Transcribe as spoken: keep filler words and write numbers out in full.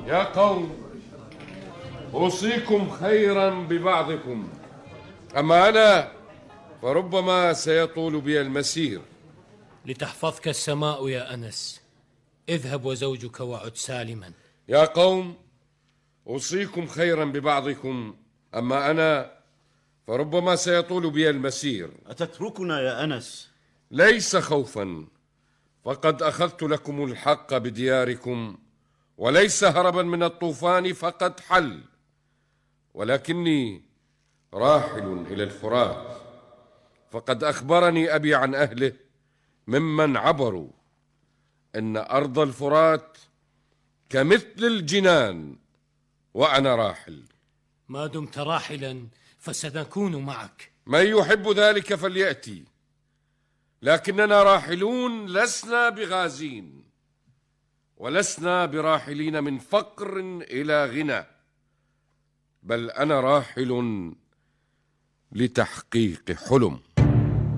يا قوم، أوصيكم خيرا ببعضكم، أما أنا فربما سيطول بي المسير. لتحفظك السماء يا أنس، اذهب وزوجك وعد سالما. يا قوم، أوصيكم خيرا ببعضكم، أما أنا فربما سيطول بي المسير. أتتركنا يا أنس؟ ليس خوفا، فقد أخذت لكم الحق بدياركم، وليس هربا من الطوفان فقد حل، ولكني راحل إلى الفرات، فقد أخبرني أبي عن أهله ممن عبروا إن أرض الفرات كمثل الجنان، وأنا راحل. ما دمت راحلا فسنكون معك. من يحب ذلك فليأتي، لكننا راحلون لسنا بغازين، ولسنا براحلين من فقر إلى غنى، بل أنا راحل لتحقيق حلم.